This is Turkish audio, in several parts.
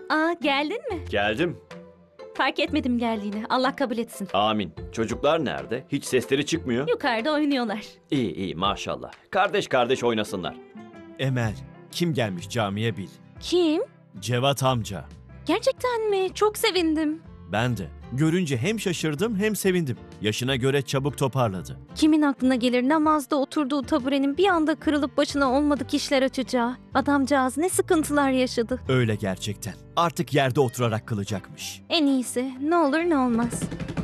Aa, geldin mi? Geldim. Fark etmedim geldiğini. Allah kabul etsin. Amin. Çocuklar nerede? Hiç sesleri çıkmıyor. Yukarıda oynuyorlar. İyi iyi maşallah. Kardeş kardeş oynasınlar. Emel, kim gelmiş camiye bil. Kim? Cevat amca. Gerçekten mi? Çok sevindim. Ben de. Görünce hem şaşırdım hem sevindim. Yaşına göre çabuk toparladı. Kimin aklına gelir namazda oturduğu taburenin bir anda kırılıp başına olmadık işler açacağı. Adamcağız ne sıkıntılar yaşadı. Öyle gerçekten. Artık yerde oturarak kılacakmış. En iyisi ne olur ne olmaz.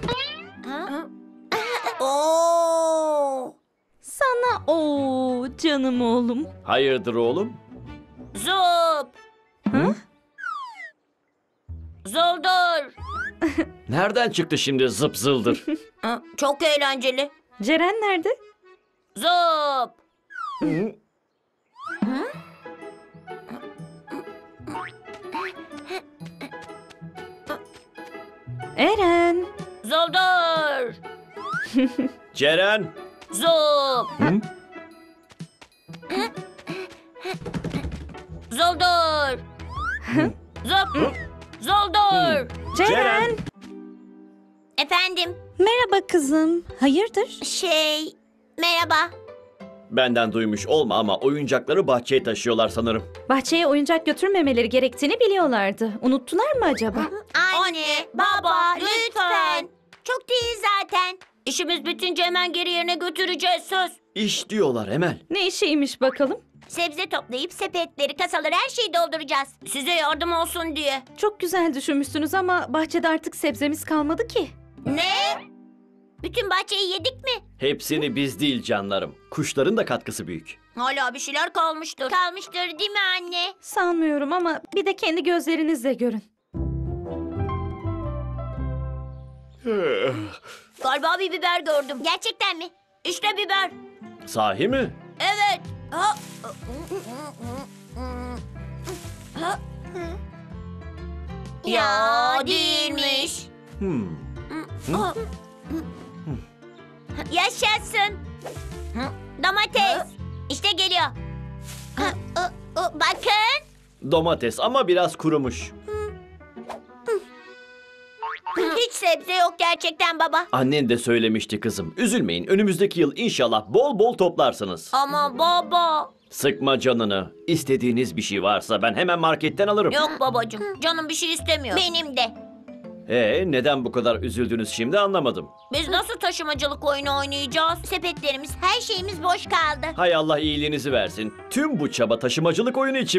Oo! Sana o canım oğlum. Hayırdır oğlum? Zup! Hı? Zoldur! Nereden çıktı şimdi zıp zıldır? Çok eğlenceli. Ceren nerede? Zup! Eren. Zoldur! Ceren. Zup! Hı? Zoldur! Zup! Zoldur! Ceren. Efendim, Merhaba kızım. Hayırdır? merhaba. Benden duymuş olma ama oyuncakları bahçeye taşıyorlar sanırım. Bahçeye oyuncak götürmemeleri gerektiğini biliyorlardı. Unuttular mı acaba? Anne, baba, lütfen. Çok değil zaten. İşimiz bitince hemen geri yerine götüreceğiz söz. İş diyorlar Emel. Ne işiymiş bakalım? Sebze toplayıp sepetleri, kasaları her şeyi dolduracağız. Size yardım olsun diye. Çok güzel düşünmüşsünüz ama bahçede artık sebzemiz kalmadı ki. Ne? Bütün bahçeyi yedik mi? Hepsini biz değil canlarım. Kuşların da katkısı büyük. Hala bir şeyler kalmıştır. Kalmıştır değil mi anne? Sanmıyorum ama bir de kendi gözlerinizle görün. Galiba bir biber gördüm. Gerçekten mi? İşte biber. Sahi mi? Evet. Ha. Ya değilmiş. Hmm. Yaşasın. Domates. İşte geliyor. Bakın. Domates ama biraz kurumuş. Hiç sebze yok gerçekten baba. Annen de söylemişti kızım. Üzülmeyin, önümüzdeki yıl inşallah bol bol toplarsınız. Ama baba. Sıkma canını. İstediğiniz bir şey varsa ben hemen marketten alırım. Yok babacığım. Canım bir şey istemiyor. Benim de. Neden bu kadar üzüldünüz şimdi anlamadım. Biz nasıl taşımacılık oyunu oynayacağız? Sepetlerimiz, her şeyimiz boş kaldı. Hay Allah iyiliğinizi versin. Tüm bu çaba taşımacılık oyunu için